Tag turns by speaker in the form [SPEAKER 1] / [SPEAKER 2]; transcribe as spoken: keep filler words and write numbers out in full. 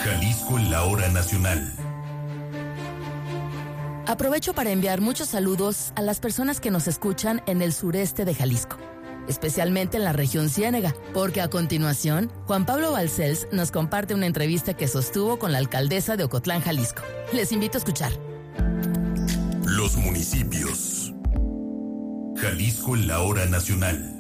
[SPEAKER 1] Jalisco en la hora nacional.
[SPEAKER 2] Aprovecho para enviar muchos saludos a las personas que nos escuchan en el sureste de Jalisco, especialmente en la región Ciénega, porque a continuación, Juan Pablo Balcells nos comparte una entrevista que sostuvo con la alcaldesa de Ocotlán, Jalisco. Les invito a escuchar.
[SPEAKER 1] Los municipios. Jalisco en la hora nacional.